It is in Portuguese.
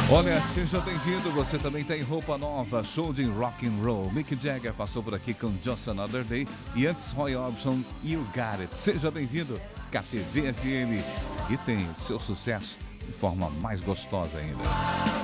Olha, seja bem-vindo, você também tem roupa nova, show de rock and roll. Mick Jagger passou por aqui com Just Another Day e antes Roy Orbison, You Got It. Seja bem-vindo, KTV FM, e tem seu sucesso de forma mais gostosa ainda.